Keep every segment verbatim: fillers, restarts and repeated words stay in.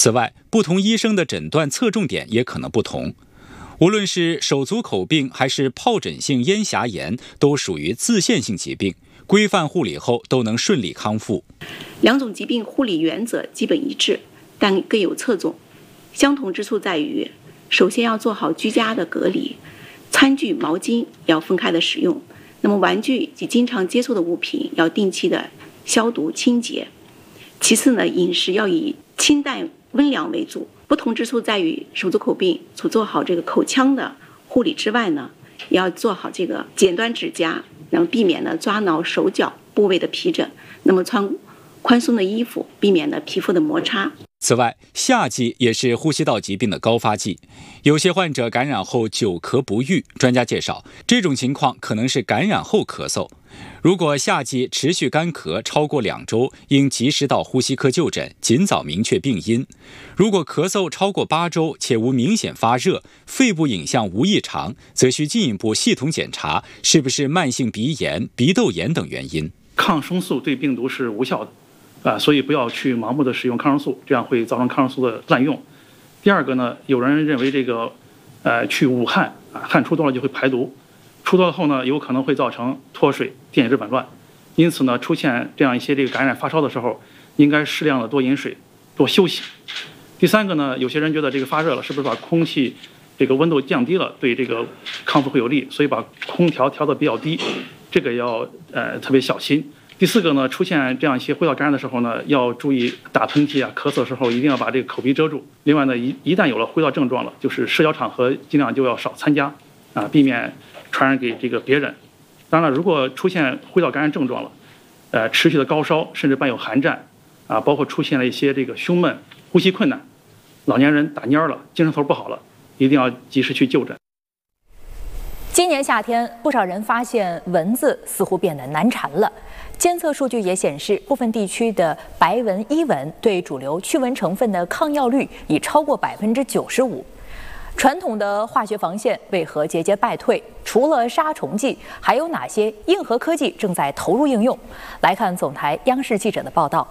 此外，不同医生的诊断侧重点也可能不同。无论是手足口病还是疱疹性咽峡炎，都属于自限性疾病，规范护理后都能顺利康复。 两种疾病护理原则基本一致，但各有侧重。相同之处在于，首先要做好居家的隔离，餐具、毛巾要分开的使用。那么玩具及经常接触的物品要定期的消毒清洁。其次呢，饮食要以清淡温凉为主。不同之处在于，手足口病除做好这个口腔的护理之外呢，也要做好这个剪断指甲，然后避免呢抓挠手脚部位的皮疹。那么穿宽松的衣服，避免呢皮肤的摩擦。 此外，夏季也是呼吸道疾病的高发季，有些患者感染后久咳不愈。专家介绍，这种情况可能是感染后咳嗽。如果夏季持续干咳超过两周，应及时到呼吸科就诊，尽早明确病因。如果咳嗽超过八周且无明显发热，肺部影像无异常，则需进一步系统检查是不是慢性鼻炎、鼻窦炎等原因。 抗生素对病毒是无效的。啊，所以不要去盲目的使用抗生素，这样会造成抗生素的滥用。第二个呢，有人认为这个，呃，去捂汗啊，汗出多了就会排毒，出多了后呢，有可能会造成脱水、电解质紊乱。因此呢，出现这样一些这个感染发烧的时候，应该适量的多饮水，多休息。第三个呢，有些人觉得这个发热了，是不是把空气这个温度降低了，对这个康复会有利，所以把空调调得比较低，这个要呃特别小心。第四个呢，出现这样一些呼吸道感染的时候呢，要注意打喷嚏啊、咳嗽的时候一定要把这个口鼻遮住。另外呢，一一旦有了呼吸道症状了，就是社交场合尽量就要少参加，啊，避免传染给这个别人。当然了，如果出现呼吸道感染症状了，呃，持续的高烧，甚至伴有寒战，啊，包括出现了一些这个胸闷、呼吸困难，老年人打蔫了，精神头不好了，一定要及时去就诊。 今年夏天，不少人发现蚊子似乎变得难缠了。监测数据也显示，部分地区的白蚊、伊蚊对主流驱蚊成分的抗药率已超过百分之九十五。传统的化学防线为何节节败退？除了杀虫剂，还有哪些硬核科技正在投入应用？来看总台央视记者的报道。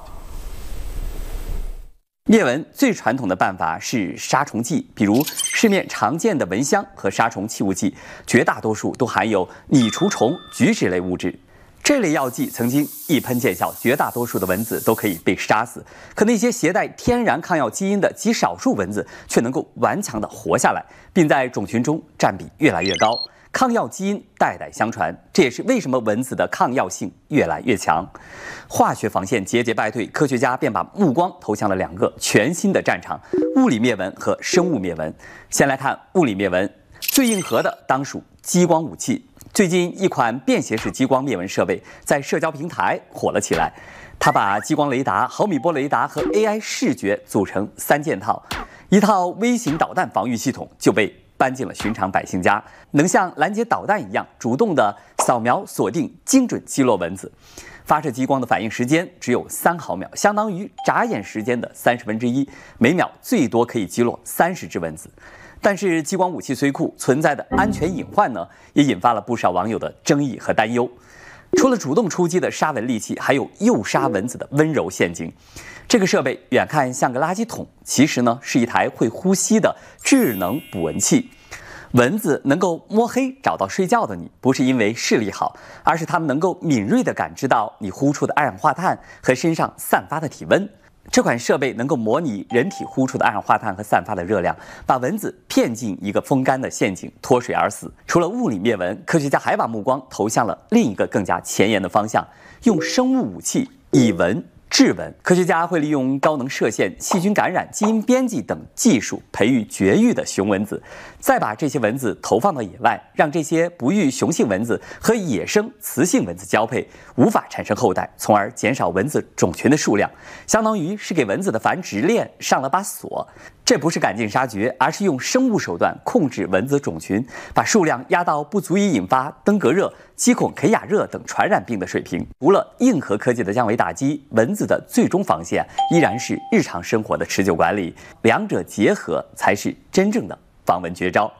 灭蚊最传统的办法是杀虫剂，比如市面常见的蚊香和杀虫气雾剂，绝大多数都含有拟除虫、菊酯类物质。这类药剂曾经一喷见效，绝大多数的蚊子都可以被杀死。可那些携带天然抗药基因的极少数蚊子，却能够顽强地活下来，并在种群中占比越来越高。抗药基因代代相传，这也是为什么蚊子的抗药性越来越强。化学防线节节败退，科学家便把目光投向了两个全新的战场：物理灭蚊和生物灭蚊。先来看物理灭蚊，最硬核的当属激光武器。最近，一款便携式激光灭蚊设备在社交平台火了起来。它把激光雷达、毫米波雷达和 A I 视觉组成三件套，一套微型导弹防御系统就被搬进了寻常百姓家，能像拦截导弹一样主动的扫描、锁定、精准击落蚊子。发射激光的反应时间只有三毫秒，相当于眨眼时间的三十分之一，每秒最多可以击落三十只蚊子。但是激光武器虽酷，存在的安全隐患呢，也引发了不少网友的争议和担忧。除了主动出击的杀蚊利器，还有诱杀蚊子的温柔陷阱。这个设备远看像个垃圾桶，其实呢是一台会呼吸的智能捕蚊器。蚊子能够摸黑找到睡觉的你，不是因为视力好，而是它们能够敏锐地感知到你呼出的二氧化碳和身上散发的体温。这款设备能够模拟人体呼出的二氧化碳和散发的热量，把蚊子骗进一个风干的陷阱，脱水而死。除了物理灭蚊，科学家还把目光投向了另一个更加前沿的方向，用生物武器以蚊治蚊。科学家会利用高能射线、细菌感染、基因编辑等技术培育绝育的雄蚊子，再把这些蚊子投放到野外，让这些不育雄性蚊子和野生雌性蚊子交配，无法产生后代，从而减少蚊子种群的数量，相当于是给蚊子的繁殖链上了把锁。这不是赶尽杀绝，而是用生物手段控制蚊子种群，把数量压到不足以引发登革热、鸡孔肯雅热等传染病的水平。除了硬核科技的降维打击，蚊子的最终防线依然是日常生活的持久管理，两者结合才是真正的防蚊绝招。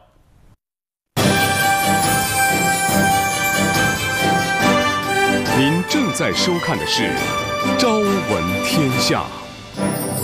您正在收看的是《朝闻天下》。